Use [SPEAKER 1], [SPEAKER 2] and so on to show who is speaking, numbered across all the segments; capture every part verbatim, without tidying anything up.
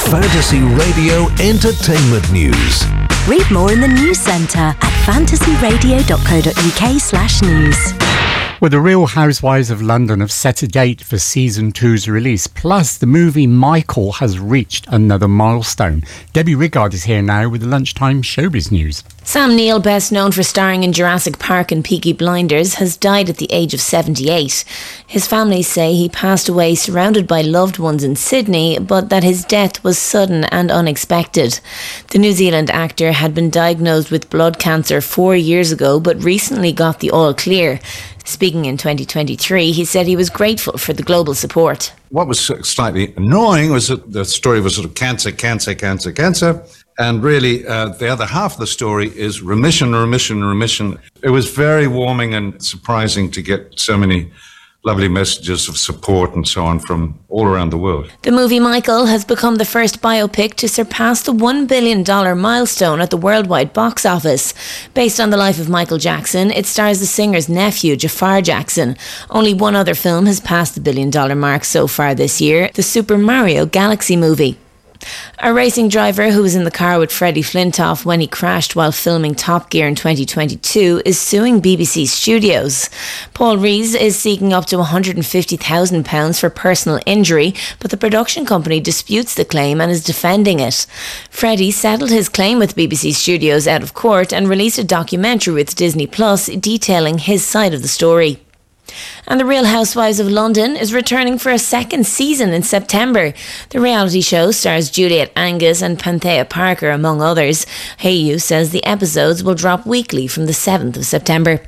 [SPEAKER 1] Fantasy Radio Entertainment News.
[SPEAKER 2] Read more in the News Centre at fantasyradio.co.uk slash news.
[SPEAKER 3] Well, the Real Housewives of London have set a date for season two's release. Plus, the movie Michael has reached another milestone. Debbie Riggard is here now with the lunchtime showbiz news.
[SPEAKER 4] Sam Neill, best known for starring in Jurassic Park and Peaky Blinders, has died at the age of seventy-eight. His family say he passed away surrounded by loved ones in Sydney, but that his death was sudden and unexpected. The New Zealand actor had been diagnosed with blood cancer four years ago, but recently got the all clear. Speaking in twenty twenty-three, he said he was grateful for the global support.
[SPEAKER 5] What was slightly annoying was that the story was sort of cancer, cancer, cancer, cancer. And really, uh, the other half of the story is remission, remission, remission. It was very warming and surprising to get so many lovely messages of support and so on from all around the world.
[SPEAKER 4] The movie Michael has become the first biopic to surpass the one billion dollars milestone at the worldwide box office. Based on the life of Michael Jackson, it stars the singer's nephew, Jafar Jackson. Only one other film has passed the billion dollar mark so far this year, the Super Mario Galaxy movie. A racing driver who was in the car with Freddie Flintoff when he crashed while filming Top Gear in twenty twenty-two is suing B B C Studios. Paul Rees is seeking up to one hundred fifty thousand pounds for personal injury, but the production company disputes the claim and is defending it. Freddie settled his claim with B B C Studios out of court and released a documentary with Disney Plus detailing his side of the story. And The Real Housewives of London is returning for a second season in September. The reality show stars Juliet Angus and Panthea Parker, among others. Hey You says the episodes will drop weekly from the seventh of September.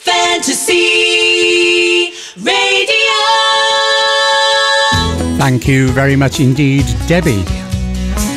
[SPEAKER 6] Fantasy Radio.
[SPEAKER 3] Thank you very much indeed, Debbie.